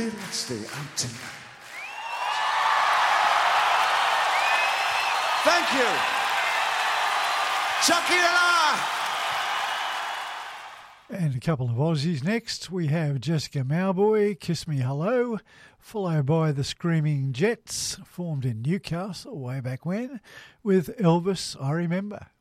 let's stay out tonight. Thank you. Chucky and I. And a couple of Aussies next. We have Jessica Mauboy, Kiss Me Hello, followed by the Screaming Jets, formed in Newcastle way back when, with Elvis, I Remember.